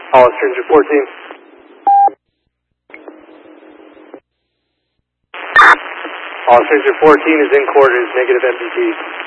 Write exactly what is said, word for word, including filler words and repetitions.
Hollis, Stranger fourteen. Hollis, Stranger fourteen is in quarters, negative M D T.